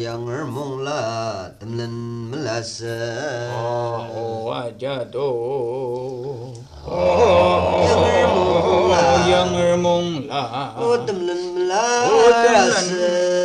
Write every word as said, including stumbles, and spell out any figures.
羊儿蒙啦，登人们来是。 哦，我家都。 羊儿蒙啦， 羊儿蒙啦， 我登人们来我登人是。